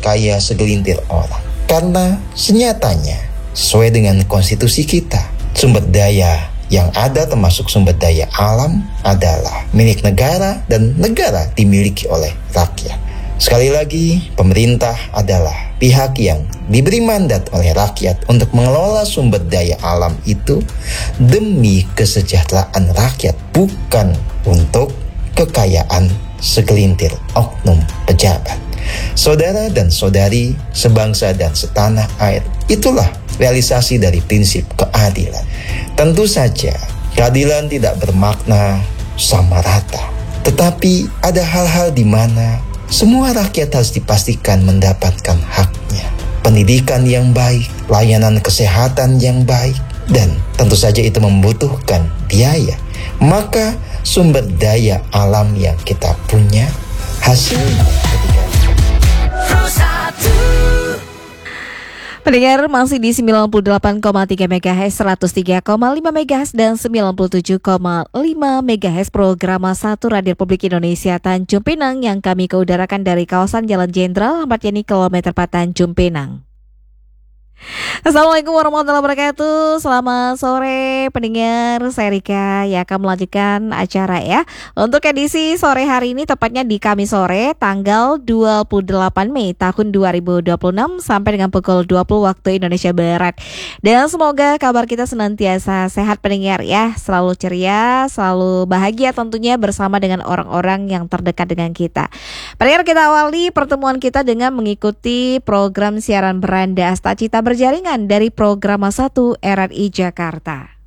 kaya segelintir orang. Karena senyatanya, sesuai dengan konstitusi kita, sumber daya yang ada termasuk sumber daya alam adalah milik negara dan negara dimiliki oleh rakyat. Sekali lagi, pemerintah adalah pihak yang diberi mandat oleh rakyat untuk mengelola sumber daya alam itu demi kesejahteraan rakyat, bukan untuk kekayaan segelintir oknum pejabat. Saudara dan saudari, sebangsa dan setanah air, itulah realisasi dari prinsip keadilan. Tentu saja, keadilan tidak bermakna sama rata. Tetapi ada hal-hal di mana semua rakyat harus dipastikan mendapatkan haknya. Pendidikan yang baik, layanan kesehatan yang baik, dan tentu saja itu membutuhkan biaya. Maka sumber daya alam yang kita punya, hasilnya ketika pendengar masih di 98,3 MHz, 103,5 MHz, dan 97,5 MHz program 1 Radio Republik Indonesia Tanjung Pinang yang kami keudarakan dari kawasan Jalan Jenderal Ahmad Yani kilometer 4 Tanjung Pinang. Assalamualaikum warahmatullahi wabarakatuh. Selamat sore pendengar, saya Rika yang akan melanjutkan acara ya. Untuk edisi sore hari ini tepatnya di Kamis sore tanggal 28 Mei tahun 2026 sampai dengan pukul 20 waktu Indonesia Barat. Dan semoga kabar kita senantiasa sehat pendengar ya, selalu ceria, selalu bahagia tentunya bersama dengan orang-orang yang terdekat dengan kita. Pendengar, kita awali pertemuan kita dengan mengikuti program siaran beranda Asta Cita berjaringan dari program 1 RRI Jakarta.